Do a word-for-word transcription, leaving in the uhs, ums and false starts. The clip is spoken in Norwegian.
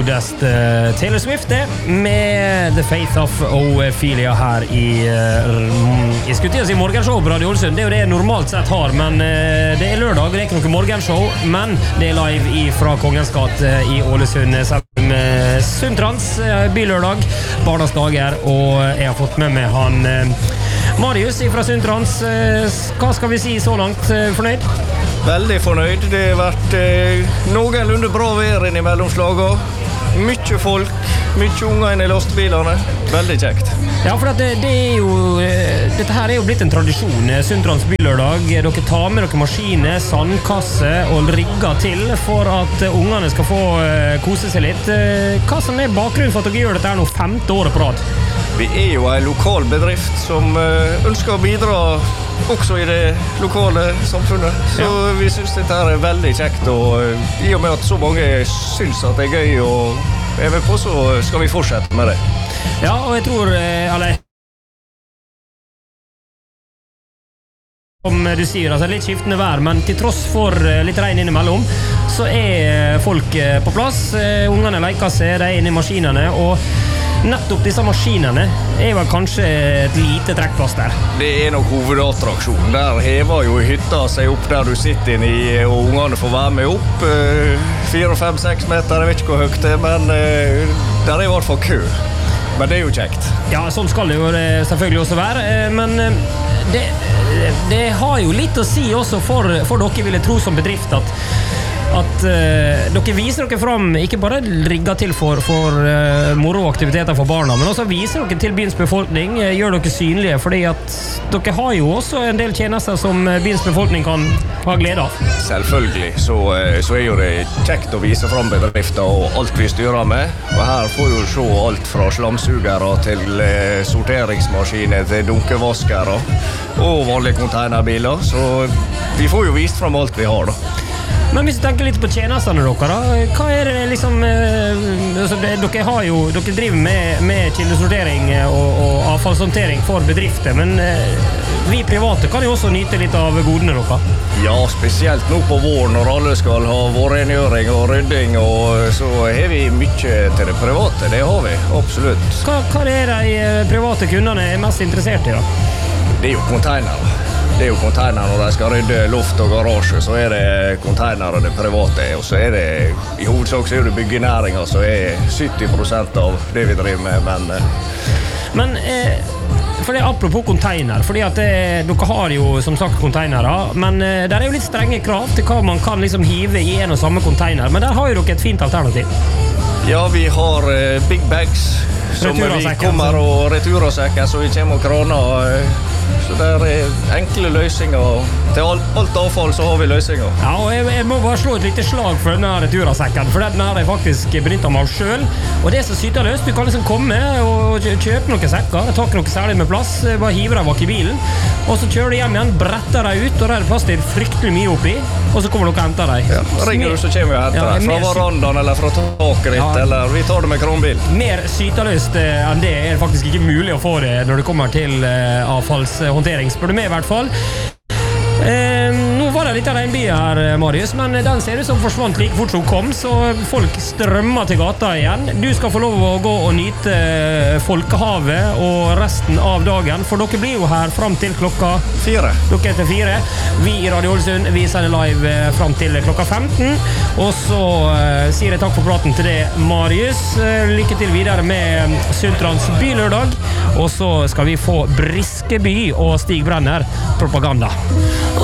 godest uh, Taylor Swift det, med The Faith of Ophelia her i uh, jeg skulle til å si morgenshow på Radio Ålesund. Det er jo det jeg normalt sett har, men uh, det er lørdag, det er ikke noe morgenshow, men det er live i, fra Kongens gate i Ålesund sammen med Sundtrans, uh, bylørdag, barnas dager, og jeg har fått med meg han uh, Marius fra Sundtrans. Uh, hva skal vi si så langt? Uh, fornøyd? Veldig fornøyd. Det har vært eh, noenlunde bra vær inn i mellomslaget. Mye folk, mye unger inn i lastbilene. Veldig kjekt. Ja, for det, det er jo, dette her er jo blitt en tradisjon. Sundtrans bylørdag. Dere tar med dere maskiner, sandkasse og rigger til for at ungene skal få kose seg litt. Hva som er bakgrunnen for at dere gjør dette her nå femte året på rad? Vi er jo en lokal bedrift som ønsker å bidra også i det lokale samfunnet. Så ja. Vi synes dette er veldig kjekt, og i og med at så mange synes at det er gøy, og er med på, så skal vi fortsette med det. Ja, og jeg tror, eller som du sier, altså litt skiftende vær, men til tross for litt regn innimellom, så er folk på plass. Ungene leker seg, de er inne i maskinene, og nettopp disse maskinene er vel kanskje et lite trekkplass der. Det er nok hovedattraksjonen. Der hever jo hytta seg opp der du sitter inne i, og ungene får være med opp. Fire, fem, seks meter, jeg vet ikke hvor høyt det er, men der er i hvert fall kø. Men det er jo kjekt. Ja, sånn skal det jo selvfølgelig også være, men det, det har jo litt å si også for, for dere vil jeg tro som bedrift at at uh, dere viser dere fram, ikke bare rigger til for, for uh, moro og aktiviteter for barna, men også viser dere til byens befolkning, uh, gjør dere synlige, fordi at dere har jo også en del tjenester som uh, byens befolkning kan ha glede av. Selvfølgelig, så, uh, så er jo det kjekt å vise fram bedrifter og alt vi styrer med, og her får jo se alt fra slamsugere til uh, sorteringsmaskiner til dunkevaskere og vanlige containerbiler, så vi får jo vist fram alt vi har da. Men hvis du tenker litt på tjenestene dere da, hva er det liksom, eh, altså det, dere, har jo, dere driver med, med kildesortering og, og avfallshåndtering for bedrifter, men eh, vi private kan jo også nyte litt av godene dere. Ja, spesielt nå på våren når alle skal ha vårrengjøring og rydding, og så har vi mye til det private, det har vi, absolutt. Hva, hva er de private kundene er mest interessert i da? Det er jo containere. Det er jo container når de skal rydde loft og garasje, så er det container og det private, og så er det i hovedsak så er det byggenæringer, så er sytti prosent av det vi driver med, men Men eh, for det er apropos container, fordi at eh, dere har jo som sagt containere, men eh, der er jo litt strenge krav til hva man kan liksom hive i en og samme container, men der har jo dere et fint alternativ. Ja, vi har eh, big bags som vi kommer og retursekker, så vi kommer og kraner, eh, så det er enkle løsninger. Til alt, alt avfall så har vi løsninger. Ja, og jeg, jeg må bare slå et lite slag for denne retursekken, for den har jeg faktisk benyttet meg av selv. Og det er så syterløst. Du kan liksom komme og kjøpe noen sekker, det tar ikke noe særlig med plass, bare hiver deg bak i bilen, og så kjører du hjem igjen, bretter deg ut, og der er plass til fryktelig mye oppi, og så kommer du og henter deg. Ja, ringer du så kommer vi og henter deg, fra verandaen eller fra taket ditt, ja, eller vi tar det med kranbil. Mer syterløst enn det er faktisk ikke mulig å få det når det kommer til avfallshåndtering, spør du meg i hvert fall. Eh, nå var det litt av en by her, Marius, men den ser ut som forsvant like fort som kom, så folk strømmer til gata igjen. Du skal få lov å gå og nyte folkehavet og resten av dagen, for dere blir jo her frem til klokka fire. Dere er til fire. Vi i Radio Ålesund, vi sender live frem til klokka femten, og så uh, sier jeg takk for praten til det, Marius. Uh, lykke til videre med Sundtrans bylørdag, og så skal vi få Briskeby og Stig Brenner propaganda.